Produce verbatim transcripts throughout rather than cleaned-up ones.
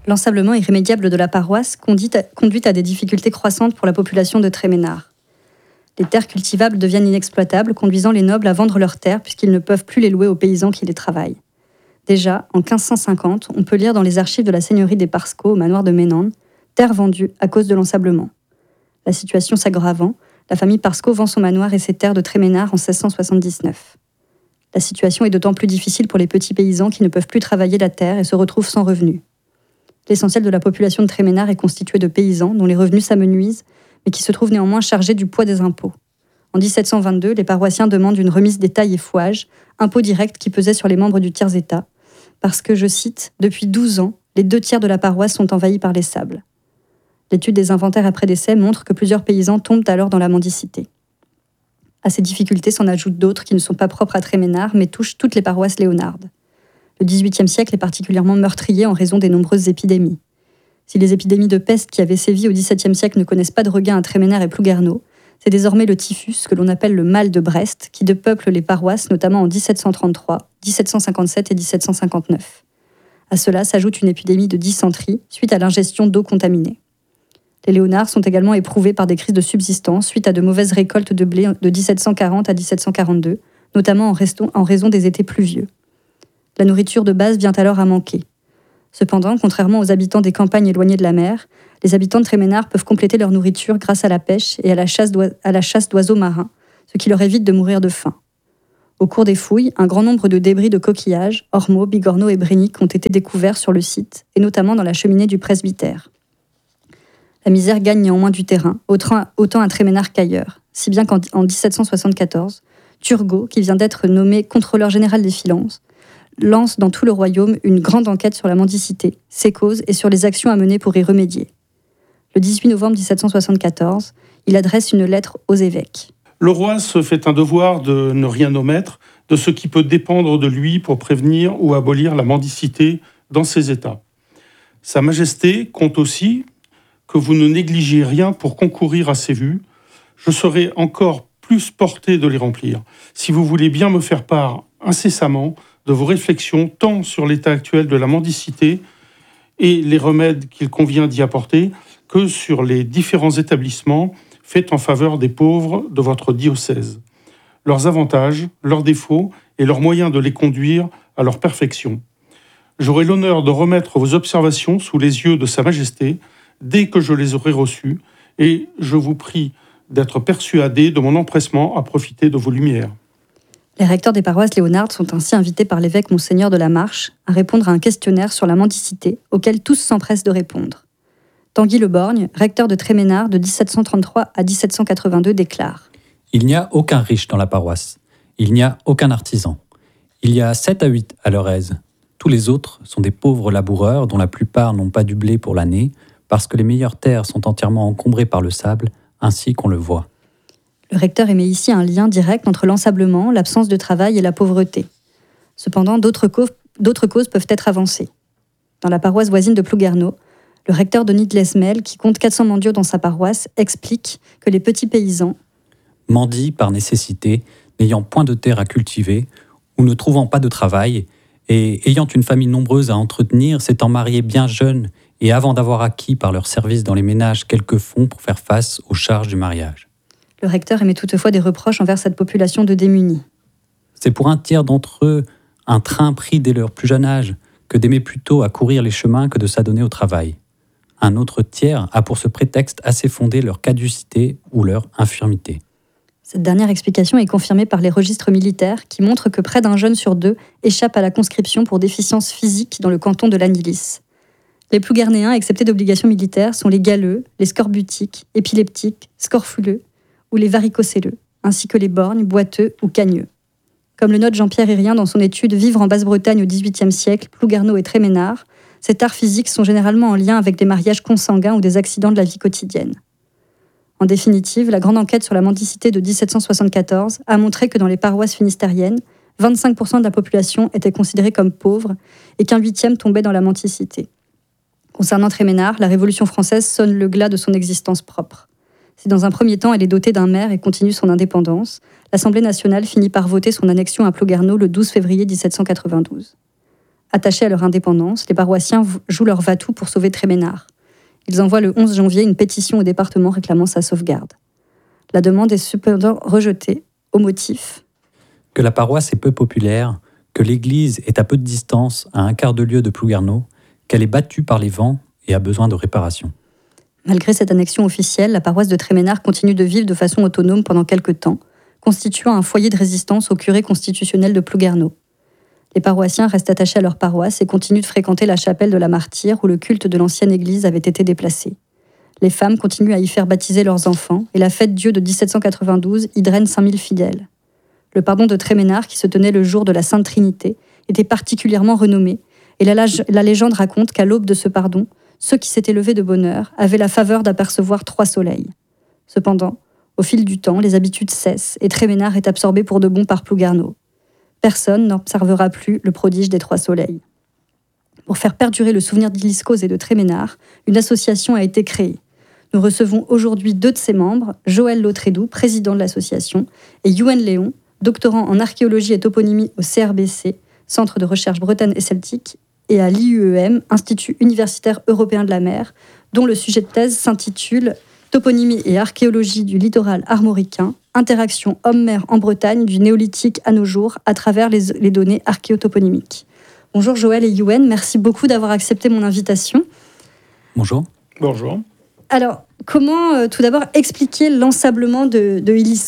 L'ensablement irrémédiable de la paroisse conduit à, conduit à des difficultés croissantes pour la population de Tréménard. Les terres cultivables deviennent inexploitables, conduisant les nobles à vendre leurs terres puisqu'ils ne peuvent plus les louer aux paysans qui les travaillent. Déjà, en quinze cent cinquante, on peut lire dans les archives de la seigneurie des Parsco au manoir de Ménande, terre vendue à cause de l'ensablement. La situation s'aggravant, la famille Parsco vend son manoir et ses terres de Tréménard en seize cent soixante-dix-neuf. La situation est d'autant plus difficile pour les petits paysans qui ne peuvent plus travailler la terre et se retrouvent sans revenus. L'essentiel de la population de Tréménard est constitué de paysans dont les revenus s'amenuisent, mais qui se trouvent néanmoins chargés du poids des impôts. En dix-sept cent vingt-deux, les paroissiens demandent une remise des tailles et fouages, impôts directs qui pesaient sur les membres du tiers-état, parce que, je cite, « Depuis douze ans, les deux tiers de la paroisse sont envahis par les sables ». L'étude des inventaires après décès montre que plusieurs paysans tombent alors dans la mendicité. À ces difficultés s'en ajoutent d'autres qui ne sont pas propres à Tréménard, mais touchent toutes les paroisses léonardes. Le dix-huitième siècle est particulièrement meurtrier en raison des nombreuses épidémies. Si les épidémies de peste qui avaient sévi au dix-septième siècle ne connaissent pas de regain à Tréménard et Plouguerneau, c'est désormais le typhus, que l'on appelle le mal de Brest, qui depeuple les paroisses, notamment en dix-sept cent trente-trois, dix-sept cent cinquante-sept et dix-sept cent cinquante-neuf. À cela s'ajoute une épidémie de dysenterie suite à l'ingestion d'eau contaminée. Les Léonards sont également éprouvés par des crises de subsistance suite à de mauvaises récoltes de blé de dix-sept cent quarante à dix-sept cent quarante-deux, notamment en raison des étés pluvieux. La nourriture de base vient alors à manquer. Cependant, contrairement aux habitants des campagnes éloignées de la mer, les habitants de Tréménard peuvent compléter leur nourriture grâce à la pêche et à la chasse, d'oise- à la chasse d'oiseaux marins, ce qui leur évite de mourir de faim. Au cours des fouilles, un grand nombre de débris de coquillages, ormeaux, bigorneaux et bréniques ont été découverts sur le site, et notamment dans la cheminée du presbytère. La misère gagne néanmoins du terrain, autant à Tréménard qu'ailleurs, si bien qu'en dix-sept cent soixante-quatorze, Turgot, qui vient d'être nommé contrôleur général des finances, lance dans tout le royaume une grande enquête sur la mendicité, ses causes et sur les actions à mener pour y remédier. Le dix-huit novembre dix-sept cent soixante-quatorze, il adresse une lettre aux évêques. Le roi se fait un devoir de ne rien omettre de ce qui peut dépendre de lui pour prévenir ou abolir la mendicité dans ses États. Sa Majesté compte aussi que vous ne négligez rien pour concourir à ses vues. Je serai encore plus porté de les remplir, si vous voulez bien me faire part incessamment de vos réflexions tant sur l'état actuel de la mendicité et les remèdes qu'il convient d'y apporter, que sur les différents établissements faits en faveur des pauvres de votre diocèse, leurs avantages, leurs défauts et leurs moyens de les conduire à leur perfection. J'aurai l'honneur de remettre vos observations sous les yeux de Sa Majesté dès que je les aurai reçues, et je vous prie d'être persuadé de mon empressement à profiter de vos lumières. Les recteurs des paroisses léonardes sont ainsi invités par l'évêque Monseigneur de la Marche à répondre à un questionnaire sur la mendicité, auquel tous s'empressent de répondre. Tanguy Le Borgne, recteur de Tréménard de dix-sept cent trente-trois à dix-sept cent quatre-vingt-deux, déclare « Il n'y a aucun riche dans la paroisse. Il n'y a aucun artisan. Il y a sept à huit à leur aise. Tous les autres sont des pauvres laboureurs dont la plupart n'ont pas du blé pour l'année, parce que les meilleures terres sont entièrement encombrées par le sable, ainsi qu'on le voit. » Le recteur émet ici un lien direct entre l'ensablement, l'absence de travail et la pauvreté. Cependant, d'autres causes, d'autres causes peuvent être avancées. Dans la paroisse voisine de Plouguerneau, le recteur Denis de Lesmel, qui compte quatre cents mendiants dans sa paroisse, explique que les petits paysans mendient par nécessité, n'ayant point de terre à cultiver, ou ne trouvant pas de travail, et ayant une famille nombreuse à entretenir, s'étant mariés bien jeunes, et avant d'avoir acquis par leur service dans les ménages quelques fonds pour faire face aux charges du mariage. Le recteur émet toutefois des reproches envers cette population de démunis. C'est pour un tiers d'entre eux un train pris dès leur plus jeune âge que d'aimer plutôt à courir les chemins que de s'adonner au travail. Un autre tiers a pour ce prétexte assez fondé leur caducité ou leur infirmité. Cette dernière explication est confirmée par les registres militaires qui montrent que près d'un jeune sur deux échappe à la conscription pour déficience physique dans le canton de l'Anilis. Les Plouguernéens, exceptés d'obligations militaires, sont les galeux, les scorbutiques, épileptiques, scorfuleux ou les varicocéleux, ainsi que les borgnes, boiteux ou cagneux. Comme le note Jean-Pierre Hérien dans son étude « Vivre en Basse-Bretagne au dix-huitième siècle, Plouguerneau et Tréménard », ces tares physiques sont généralement en lien avec des mariages consanguins ou des accidents de la vie quotidienne. En définitive, la grande enquête sur la mendicité de dix-sept cent soixante-quatorze a montré que dans les paroisses finistériennes, vingt-cinq pour cent de la population était considérée comme pauvre et qu'un huitième tombait dans la mendicité. Concernant Tréménard, la Révolution française sonne le glas de son existence propre. Si dans un premier temps elle est dotée d'un maire et continue son indépendance, l'Assemblée nationale finit par voter son annexion à Plouguerneau le douze février dix-sept cent quatre-vingt-douze. Attachés à leur indépendance, les paroissiens jouent leur va-tout pour sauver Tréménard. Ils envoient le onze janvier une pétition au département réclamant sa sauvegarde. La demande est cependant rejetée, au motif que la paroisse est peu populaire, que l'église est à peu de distance, à un quart de lieue de Plouguerneau, qu'elle est battue par les vents et a besoin de réparation. Malgré cette annexion officielle, la paroisse de Tréménard continue de vivre de façon autonome pendant quelques temps, constituant un foyer de résistance au curé constitutionnel de Plouguerneau. Les paroissiens restent attachés à leur paroisse et continuent de fréquenter la chapelle de la Martyre où le culte de l'ancienne église avait été déplacé. Les femmes continuent à y faire baptiser leurs enfants et la fête Dieu de dix-sept cent quatre-vingt-douze y draine cinq mille fidèles. Le pardon de Tréménard, qui se tenait le jour de la Sainte Trinité, était particulièrement renommé et la, la légende raconte qu'à l'aube de ce pardon, ceux qui s'étaient levés de bonne heure avaient la faveur d'apercevoir trois soleils. Cependant, au fil du temps, les habitudes cessent et Tréménard est absorbé pour de bon par Plouguerneau. Personne n'observera plus le prodige des trois soleils. Pour faire perdurer le souvenir d'Illiskos et de Tréménard, une association a été créée. Nous recevons aujourd'hui deux de ses membres, Joël Lautrédoux, président de l'association, et Youen Léon, doctorant en archéologie et toponymie au C R B C, Centre de recherche Bretagne et Celtique, et à l'I U E M, Institut universitaire européen de la mer, dont le sujet de thèse s'intitule « Toponymie et archéologie du littoral armoricain, interaction homme-mer en Bretagne du néolithique à nos jours à travers les, les données archéotoponymiques ». Bonjour Joël et Youen, merci beaucoup d'avoir accepté mon invitation. Bonjour. Bonjour. Alors, comment euh, tout d'abord expliquer l'ensablement de, de Illiskos ?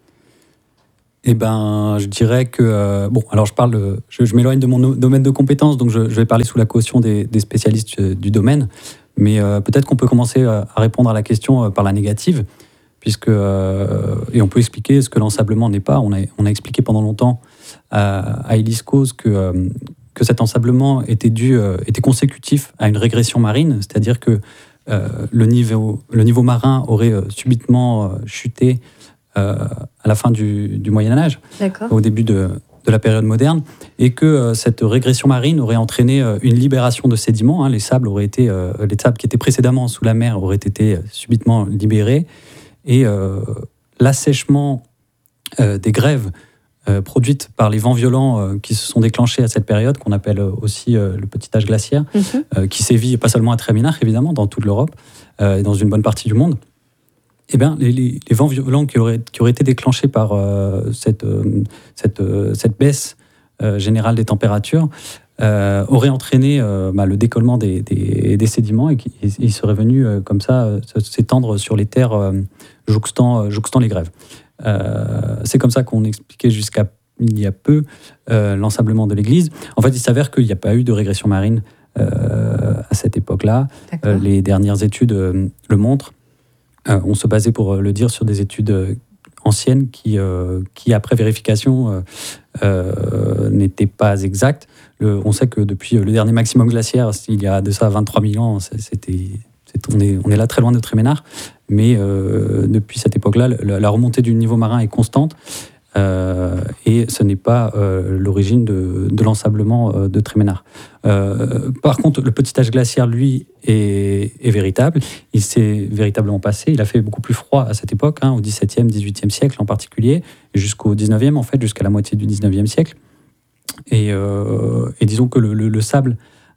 Eh ben, je dirais que euh, bon, alors je parle, de, je, je m'éloigne de mon no- domaine de compétences, donc je, je vais parler sous la caution des, des spécialistes euh, du domaine. Mais euh, peut-être qu'on peut commencer euh, à répondre à la question euh, par la négative, puisque euh, et on peut expliquer ce que l'ensablement n'est pas. On a, on a expliqué pendant longtemps à, à Illiskos que euh, que cet ensablement était dû, euh, était consécutif à une régression marine, c'est-à-dire que euh, le niveau, le niveau marin aurait euh, subitement euh, chuté. Euh, à la fin du, du Moyen-Âge, au début de, de la période moderne, et que euh, cette régression marine aurait entraîné euh, une libération de sédiments. Hein, les sables auraient été, euh, les sables qui étaient précédemment sous la mer auraient été euh, subitement libérés, et euh, l'assèchement euh, des grèves euh, produites par les vents violents euh, qui se sont déclenchés à cette période, qu'on appelle aussi euh, le petit âge glaciaire, mm-hmm. euh, qui sévit pas seulement à Tréménard, évidemment, dans toute l'Europe euh, et dans une bonne partie du monde. Eh bien, les, les, les vents violents qui auraient, qui auraient été déclenchés par euh, cette, euh, cette, euh, cette baisse euh, générale des températures euh, auraient entraîné euh, bah, le décollement des, des, des sédiments et qu'ils seraient venus euh, comme ça euh, s'étendre sur les terres euh, jouxtant, euh, jouxtant les grèves. Euh, c'est comme ça qu'on expliquait jusqu'à il y a peu euh, l'ensablement de l'église. En fait, il s'avère qu'il n'y a pas eu de régression marine euh, à cette époque-là. Euh, les dernières études euh, le montrent. Euh, on se basait pour le dire sur des études euh, anciennes qui, euh, qui, après vérification, euh, euh, n'étaient pas exactes. Le, on sait que depuis le dernier maximum glaciaire, il y a de ça vingt-trois mille ans, c'était, c'est, on, est, on est là très loin de Tréménard, mais euh, depuis cette époque-là, la, la remontée du niveau marin est constante. Euh, et ce n'est pas euh, l'origine de, de l'ensablement euh, de Tréménard. Euh, par contre, le petit âge glaciaire, lui, est, est véritable. Il s'est véritablement passé. Il a fait beaucoup plus froid à cette époque, hein, au dix-septième, dix-huitième siècle en particulier, et jusqu'au dix-neuvième, en fait, jusqu'à la moitié du dix-neuvième siècle. Et, euh, et disons que le, le, le sable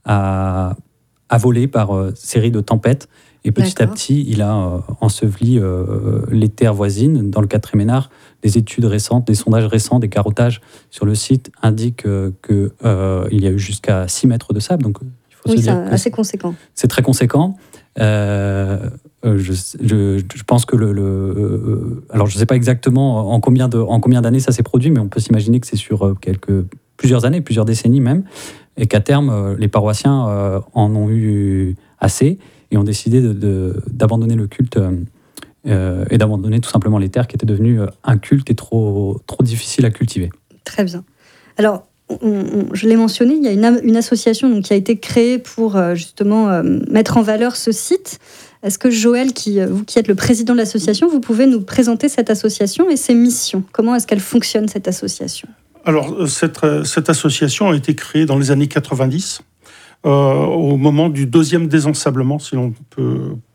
a, a volé par euh, série de tempêtes. Et petit D'accord. à petit, il a euh, enseveli euh, les terres voisines. Dans le cas de Tréménard, des études récentes, des sondages récents, des carottages sur le site indiquent euh, qu'il euh, y a eu jusqu'à six mètres de sable. Donc, il faut oui, se c'est dire que assez conséquent. C'est très conséquent. Euh, je, je, je pense que le... le euh, alors, je ne sais pas exactement en combien, de, en combien d'années ça s'est produit, mais on peut s'imaginer que c'est sur quelques, plusieurs années, plusieurs décennies même, et qu'à terme, euh, les paroissiens euh, en ont eu assez et ont décidé de, de, d'abandonner le culte euh, et d'abandonner tout simplement les terres qui étaient devenues incultes et trop, trop difficiles à cultiver. Très bien. Alors, on, on, je l'ai mentionné, il y a une, une association donc, qui a été créée pour euh, justement euh, mettre en valeur ce site. Est-ce que Joël, qui, vous qui êtes le président de l'association, vous pouvez nous présenter cette association et ses missions ? Comment est-ce qu'elle fonctionne, cette association ? Alors, cette, cette association a été créée dans les années quatre-vingt-dix, euh, au moment du deuxième désensablement, si l'on peut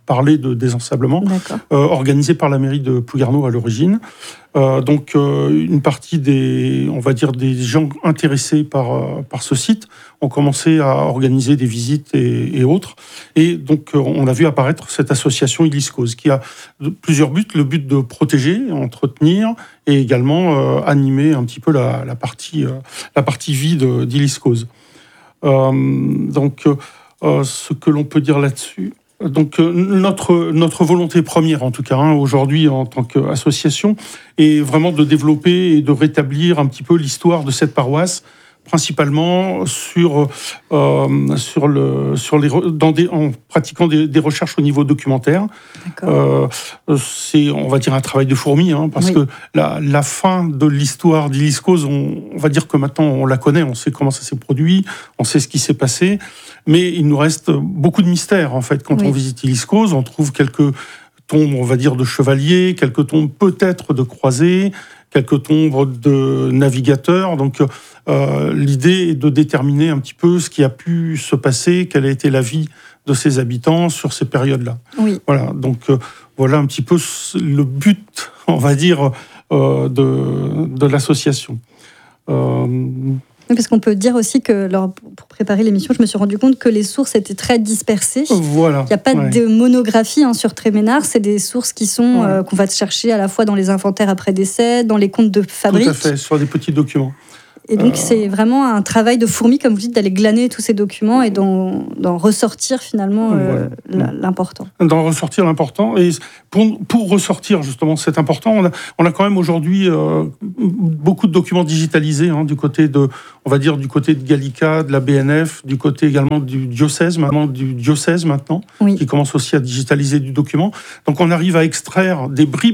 parler de désensablement, euh, organisé par la mairie de Plouguerneau à l'origine. Euh, donc euh, une partie des, on va dire, des gens intéressés par, euh, par ce site ont commencé à organiser des visites et, et autres. Et donc euh, on a vu apparaître cette association Illiscause qui a plusieurs buts. Le but de protéger, entretenir et également euh, animer un petit peu la, la, partie, euh, la partie vie d'Illiscause. Euh, donc euh, ce que l'on peut dire là-dessus... Donc notre, notre volonté première, en tout cas, hein, aujourd'hui en tant qu'association, est vraiment de développer et de rétablir un petit peu l'histoire de cette paroisse, principalement sur, euh, sur le, sur les, dans des, en pratiquant des, des recherches au niveau documentaire. Euh, c'est, on va dire, un travail de fourmi, hein, parce oui. que la, la fin de l'histoire d'Illiscause, on, on va dire que maintenant on la connaît, on sait comment ça s'est produit, on sait ce qui s'est passé, mais il nous reste beaucoup de mystères, en fait, quand oui. on visite Illiscause. On trouve quelques tombes, on va dire, de chevaliers, quelques tombes peut-être de croisés, quelques tombes de navigateurs. Donc, euh, l'idée est de déterminer un petit peu ce qui a pu se passer, quelle a été la vie de ces habitants sur ces périodes-là. Oui. Voilà, donc euh, voilà un petit peu le but, on va dire, euh, de, de l'association. Euh, Oui, parce qu'on peut dire aussi que, alors, pour préparer l'émission, je me suis rendu compte que les sources étaient très dispersées. Voilà. Il n'y a pas ouais. de monographie hein, sur Tréménard. C'est des sources qui sont, ouais. euh, qu'on va chercher à la fois dans les inventaires après décès, dans les comptes de fabrique. Tout à fait, sur des petits documents. Et donc, euh... c'est vraiment un travail de fourmi, comme vous dites, d'aller glaner tous ces documents et d'en, d'en ressortir finalement euh, voilà. l'important. D'en ressortir l'important. Et pour, pour ressortir justement cet important, on a, on a quand même aujourd'hui euh, beaucoup de documents digitalisés hein, du côté de, on va dire, du côté de Gallica, de la B N F, du côté également du diocèse, maintenant, du diocèse maintenant, oui. qui commence aussi à digitaliser du document. Donc, on arrive à extraire des bribes